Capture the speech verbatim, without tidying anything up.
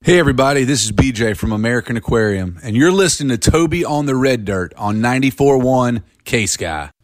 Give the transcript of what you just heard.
Hey everybody, this is B J from American Aquarium, and you're listening to Toby on the Red Dirt on ninety-four point one K-Sky.